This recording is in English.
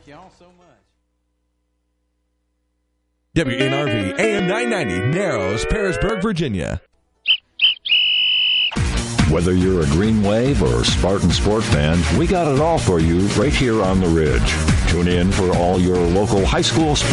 y'all so much. WNRV AM 990, Narrows, Pearisburg, Virginia. Whether you're a Green Wave or Spartan Sport fan, we got it all for you right here on the Ridge. Tune in for all your local high school sports